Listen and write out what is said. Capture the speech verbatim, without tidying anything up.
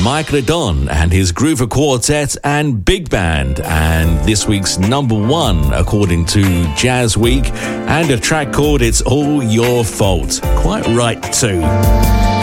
Mike Redon and his Groover Quartet and Big Band, and this week's number one according to Jazz Week, and a track called It's All Your Fault. Quite right too.